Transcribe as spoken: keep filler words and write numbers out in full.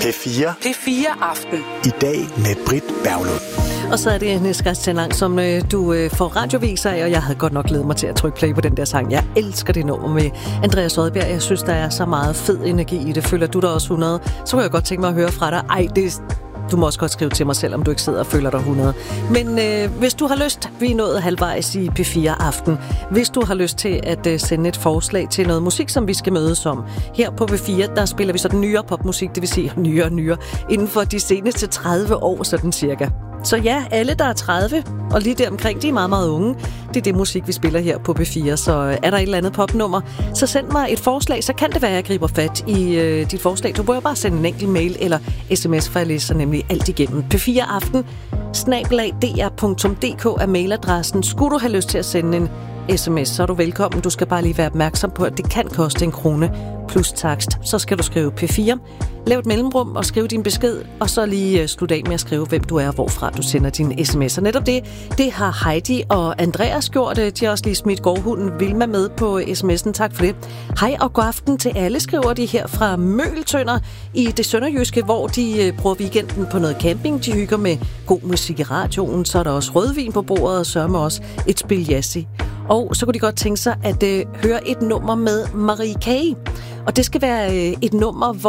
P fire. P fire Aften. I dag med Britt Berglund. Og så er det Niska Stenlang, som øh, du øh, får radiovis af, og jeg havde godt nok glædet mig til at trykke play på den der sang. Jeg elsker det nummer med Andreas Odbjerg. Jeg synes, der er så meget fed energi i det. Føler du dig også hundrede? Så kunne jeg godt tænke mig at høre fra dig. Ej, det du må også godt skrive til mig selv, om du ikke sidder og føler dig hundrede. Men øh, hvis du har lyst, vi er nået halvvejs i P fire Aften. Hvis du har lyst til at øh, sende et forslag til noget musik, som vi skal mødes om. Her på P fire, der spiller vi sådan nyere popmusik, det vil sige nyere og nyere, inden for de seneste tredive år, sådan cirka. Så ja, alle der er tredive, og lige der omkring, de er meget, meget unge. Det er det musik, vi spiller her på P fire, så er der et eller andet popnummer, så send mig et forslag, så kan det være, at jeg griber fat i øh, dit forslag. Du bør bare sende en enkelt mail eller sms, for jeg læser nemlig alt igennem. P fire Aften, snabel-a d r punktum d k er mailadressen. Skulle du have lyst til at sende en sms, så er du velkommen. Du skal bare lige være opmærksom på, at det kan koste en krone plus takst. Så skal du skrive P fire, lav et mellemrum og skriv din besked, og så lige slutte af med at skrive, hvem du er og hvorfra du sender dine sms'er. Netop det, det har Heidi og Andreas gjort. De har også lige smidt gårdhunden Vilma med på sms'en. Tak for det. Hej og god aften til alle, skriver de her fra Møgeltønder i det sønderjyske, hvor de bruger weekenden på noget camping. De hygger med god musik i radioen. Så er der også rødvin på bordet, og sørger med også et spil Yassi. Og så kunne de godt tænke sig at øh, høre et nummer med Marie K. Og det skal være øh, et nummer, hvor